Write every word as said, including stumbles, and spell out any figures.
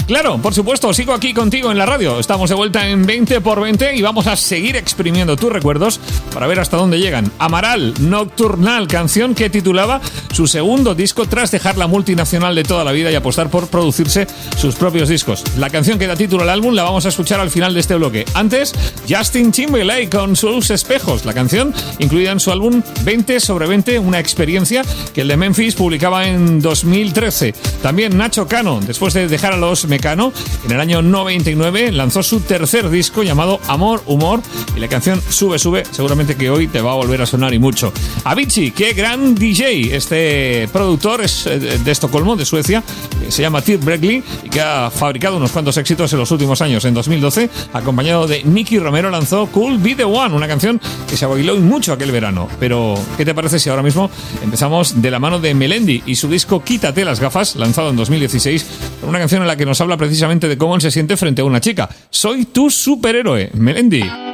Claro, por supuesto, sigo aquí contigo en la radio. Estamos de vuelta en veinte por veinte y vamos a seguir exprimiendo tus recuerdos para ver hasta dónde llegan. Amaral, Nocturnal, canción que titulaba su segundo disco tras dejar la multinacional de toda la vida y apostar por producirse sus propios discos. La canción que da título al álbum la vamos a escuchar al final de este bloque. Antes, Justin Timberlake con Sus Espejos, la canción incluida en su álbum veinte sobre veinte, una experiencia que el de Memphis publicaba en dos mil trece. También Nacho Cano, después de dejar a los Mecano, en el año noventa y nueve lanzó su tercer disco llamado Amor, Humor, y la canción Sube, Sube, seguramente que hoy te va a volver a sonar y mucho. Avicii, qué gran D J, este productor es de Estocolmo, de Suecia, se llama Tim Breckley y que ha fabricado unos cuantos éxitos en los últimos años. En dos mil doce, acompañado de Nicky Romero, lanzó Cool Be The One, una canción que se bailó mucho aquel verano. Pero, ¿qué te parece si ahora mismo empezamos de la mano de Melendi y su disco Quítate las gafas, lanzado en dos mil dieciséis, con una canción en la que nos habla precisamente de cómo él se siente frente a una chica? Soy tu superhéroe, Melendi.